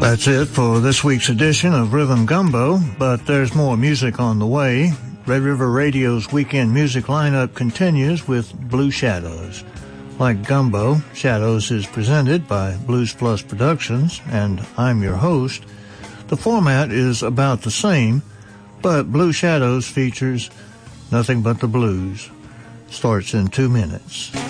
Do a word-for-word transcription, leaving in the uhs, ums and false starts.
That's it for this week's edition of Rhythm Gumbo, but there's more music on the way. Red River Radio's weekend music lineup continues with Blue Shadows. Like Gumbo, Shadows is presented by Blues Plus Productions, and I'm your host. The format is about the same, but Blue Shadows features nothing but the blues. Starts in two minutes.